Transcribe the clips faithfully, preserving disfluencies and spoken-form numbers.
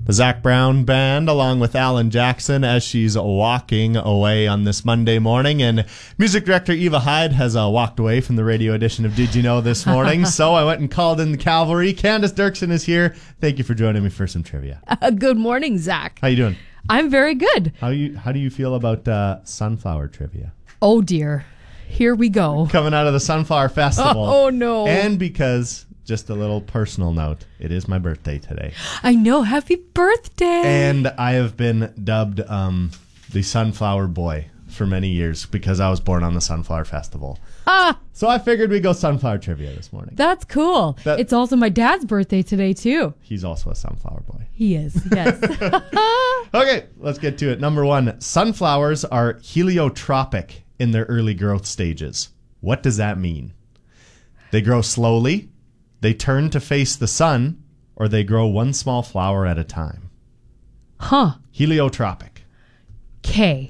The Zac Brown Band, along with Alan Jackson, as she's walking away on this Monday morning. And music director Eva Hyde has uh, walked away from the radio edition of Did You Know this morning. So I went and called in the cavalry. Candace Dirksen is here. Thank you for joining me for some trivia. Uh, good morning, Zach. How you doing? I'm very good. How you How do you feel about uh, sunflower trivia? Oh, dear. Here we go. Coming out of the Sunflower Festival. Oh, oh no. And because, just a little personal note, it is my birthday today. I know. Happy birthday. And I have been dubbed um, the Sunflower Boy for many years because I was born on the Sunflower Festival. Ah, So I figured we'd go sunflower trivia this morning. that's cool. That- It's also my dad's birthday today, too. He's also a sunflower boy. He is, yes. Okay, let's get to it. Number one, sunflowers are heliotropic in their early growth stages. What does that mean? They grow slowly, they turn to face the sun, or they grow one small flower at a time. Huh. Heliotropic. Okay.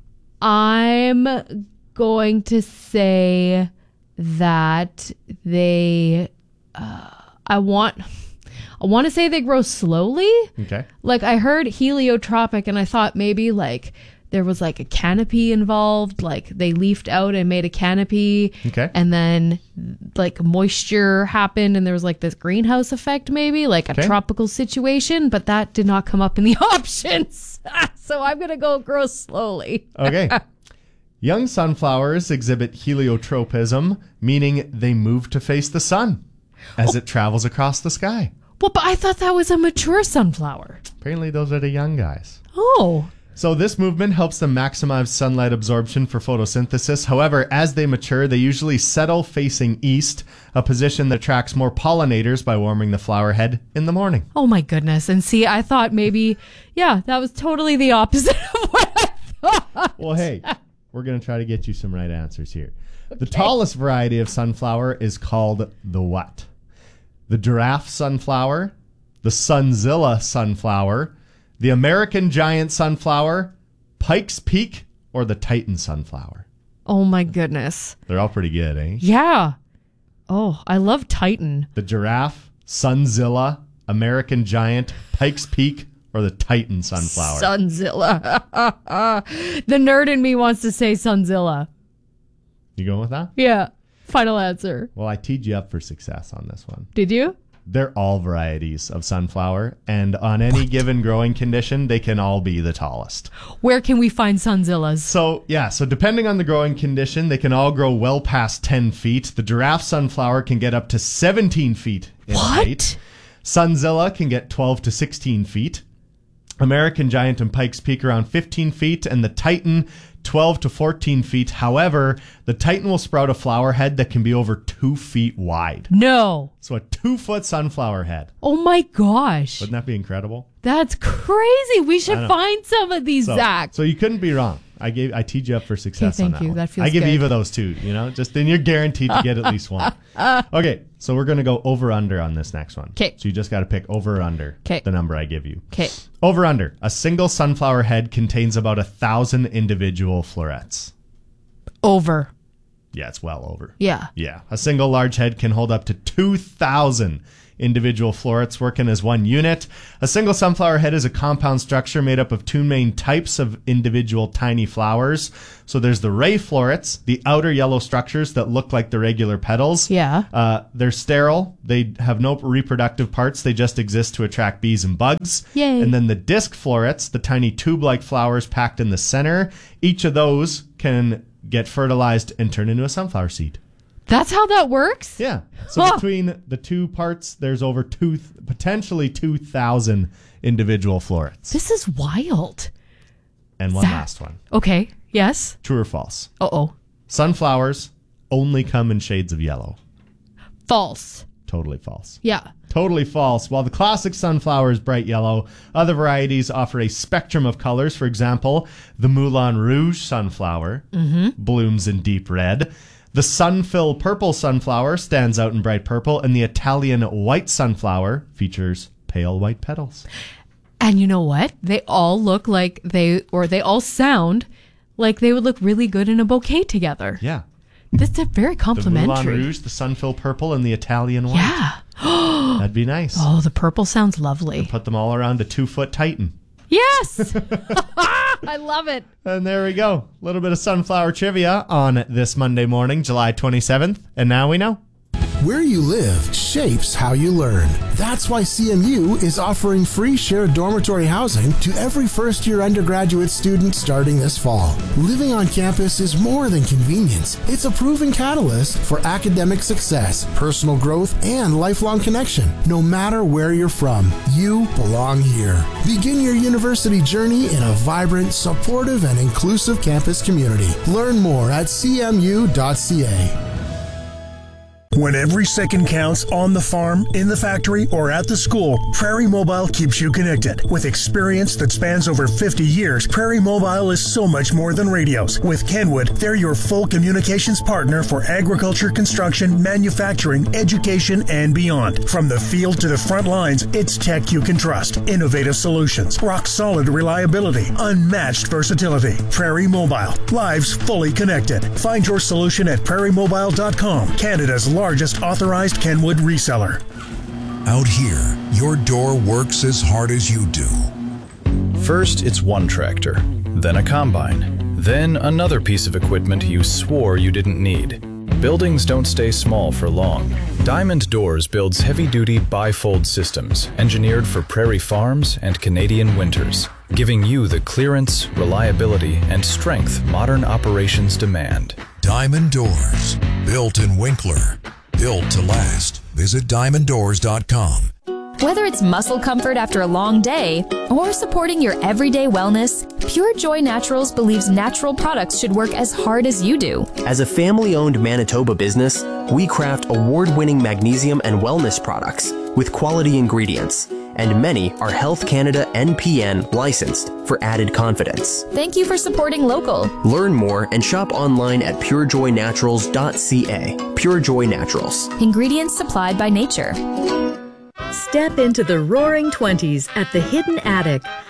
I'm going to say that they, uh, I want, I want to say they grow slowly. Okay. Like I heard heliotropic and I thought maybe like there was like a canopy involved, like they leafed out and made a canopy. Okay. And then like moisture happened and there was like this greenhouse effect, maybe like a Okay. tropical situation, but that did not come up in the options. So I'm going to go grow slowly. Okay. Young sunflowers exhibit heliotropism, meaning they move to face the sun as it travels across the sky. Well, but I thought that was a mature sunflower. Apparently, those are the young guys. Oh. So this movement helps them maximize sunlight absorption for photosynthesis. However, as they mature, they usually settle facing east, a position that attracts more pollinators by warming the flower head in the morning. Oh my goodness. And see, I thought maybe, yeah, that was totally the opposite of what I thought. Well, hey, we're going to try to get you some right answers here. The tallest variety of sunflower is called the what? The giraffe sunflower, the Sunzilla sunflower, the American giant sunflower, Pike's Peak, or the Titan sunflower. Oh my goodness. They're all pretty good, eh? Yeah. Oh, I love Titan. The giraffe, Sunzilla, American giant, Pike's Peak, or the Titan sunflower. Sunzilla. The nerd in me wants to say Sunzilla. You going with that? Yeah. Final answer. Well, I teed you up for success on this one. Did you? They're all varieties of sunflower, and on any given growing condition, they can all be the tallest. Where can we find Sunzillas? So, yeah, so depending on the growing condition, they can all grow well past ten feet. The giraffe sunflower can get up to seventeen feet in What? height. Sunzilla can get twelve to sixteen feet. American giant and Pike's Peak around fifteen feet, and the Titan twelve to fourteen feet. However, the Titan will sprout a flower head that can be over two feet wide. No. So a two-foot sunflower head. Oh my gosh. Wouldn't that be incredible? That's crazy. We I should know. find some of these, So, Zach. so you couldn't be wrong. I gave I teed you up for success Okay, on thank that you. one. That feels I give good. Eva those two, you know, just then you're guaranteed to get at least one. Okay, so we're gonna go over under on this next one. 'Kay. So you just got to pick over or under 'Kay. the number I give you. Okay. Over under. A single sunflower head contains about a thousand individual florets. Over. Yeah, it's well over. Yeah. Yeah, a single large head can hold up to two thousand individual florets working as one unit. A single sunflower head is a compound structure made up of two main types of individual tiny flowers. So there's the ray florets, the outer yellow structures that look like the regular petals. Yeah. Uh, they're sterile. They have no reproductive parts. They just exist to attract bees and bugs. Yay. And then the disc florets, the tiny tube-like flowers packed in the center. Each of those can get fertilized and turn into a sunflower seed. That's how that works? Yeah. So Huh. between the two parts, there's over two, potentially two thousand individual florets. This is wild. And one Zach. last one. Okay. Yes. True or false? Uh-oh. Sunflowers only come in shades of yellow. False. Totally false. Yeah. Totally false. While the classic sunflower is bright yellow, other varieties offer a spectrum of colors. For example, the Moulin Rouge sunflower blooms in deep red. The Sunfill purple sunflower stands out in bright purple, and the Italian white sunflower features pale white petals. And you know what? They all look like they, or they all sound like they would look really good in a bouquet together. Yeah. This is very The Moulin complimentary. Rouge, the Sunfill Purple, and the Italian White. Yeah. That'd be nice. Oh, the purple sounds lovely. Put them all around a two-foot Titan. Yes. I love it. And there we go. A little bit of sunflower trivia on this Monday morning, July twenty-seventh. And now we know. Where you live shapes how you learn. That's why C M U is offering free shared dormitory housing to every first-year undergraduate student starting this fall. Living on campus is more than convenience. It's a proven catalyst for academic success, personal growth, and lifelong connection. No matter where you're from, you belong here. Begin your university journey in a vibrant, supportive, and inclusive campus community. Learn more at c m u dot c a. When every second counts on the farm, in the factory, or at the school, Prairie Mobile keeps you connected. With experience that spans over fifty years, Prairie Mobile is so much more than radios. With Kenwood, they're your full communications partner for agriculture, construction, manufacturing, education, and beyond. From the field to the front lines, it's tech you can trust. Innovative solutions, rock-solid reliability, unmatched versatility. Prairie Mobile, lives fully connected. Find your solution at prairie mobile dot com, Canada's largest authorized Kenwood reseller. Out here, your door works as hard as you do. First, it's one tractor, then a combine, then another piece of equipment you swore you didn't need. Buildings don't stay small for long. Diamond Doors builds heavy-duty bifold systems engineered for prairie farms and Canadian winters, giving you the clearance, reliability, and strength modern operations demand. Diamond Doors, built in Winkler, built to last. Visit diamond doors dot com. Whether it's muscle comfort after a long day or supporting your everyday wellness, Pure Joy Naturals believes natural products should work as hard as you do. As a family-owned Manitoba business, we craft award-winning magnesium and wellness products with quality ingredients, and many are Health Canada N P N licensed for added confidence. Thank you for supporting local. Learn more and shop online at pure joy naturals dot c a. Pure Joy Naturals. Ingredients supplied by nature. Step into the roaring twenties at the Hidden Attic.